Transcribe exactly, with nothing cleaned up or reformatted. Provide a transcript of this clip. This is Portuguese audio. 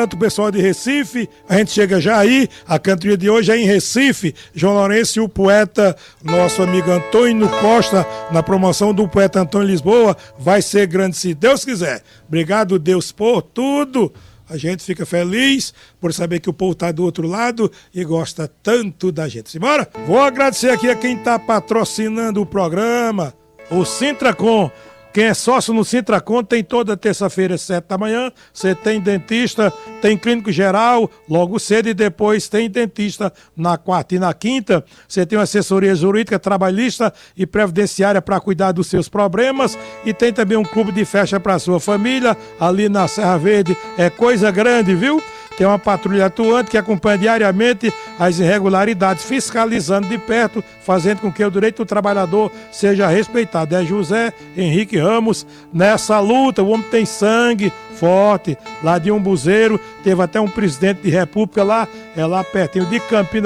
tanto o pessoal de Recife, a gente chega já aí, a cantoria de hoje é em Recife, João Lourenço e o poeta, nosso amigo Antônio Costa, na promoção do poeta Antônio Lisboa, vai ser grande se Deus quiser. Obrigado, Deus, por tudo. A gente fica feliz por saber que o povo está do outro lado e gosta tanto da gente. Simbora? Vou agradecer aqui a quem está patrocinando o programa, o Sintracom. Quem é sócio no Sintracom tem toda terça-feira, às sete da manhã. Você tem dentista, tem clínico geral, logo cedo, e depois tem dentista na quarta e na quinta. Você tem uma assessoria jurídica, trabalhista e previdenciária para cuidar dos seus problemas. E tem também um clube de festa para a sua família, ali na Serra Verde. É coisa grande, viu? Tem uma patrulha atuante que acompanha diariamente as irregularidades, fiscalizando de perto, fazendo com que o direito do trabalhador seja respeitado. É José Henrique Ramos nessa luta. O homem tem sangue forte, lá de Umbuzeiro. Teve até um presidente de república lá, é lá pertinho de Campinas.